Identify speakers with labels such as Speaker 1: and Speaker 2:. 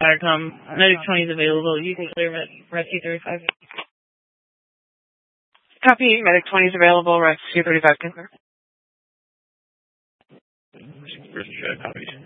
Speaker 1: Medic 20 is available. You can clear Rescue 35.
Speaker 2: Copy. Medic 20 is available. Rescue 35 can clear.
Speaker 3: Copy.